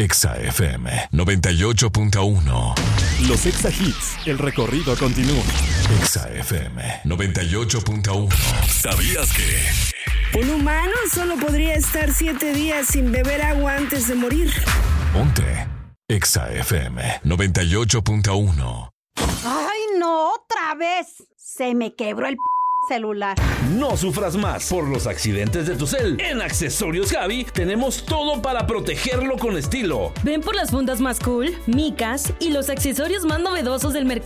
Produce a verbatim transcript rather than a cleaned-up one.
Exa F M noventa y ocho punto uno. Los Exa Hits, el recorrido continúa. Exa F M noventa y ocho punto uno. ¿Sabías que un humano solo podría estar siete días sin beber agua antes de morir? Ponte Exa F M noventa y ocho punto uno. ¡Ay, no! ¡Otra vez! Se me quebró el p- celular. No sufras más por los accidentes de tu cel. En Accesorios Javi tenemos todo para protegerlo con estilo. Ven por las fundas más cool, micas y los accesorios más novedosos del mercado.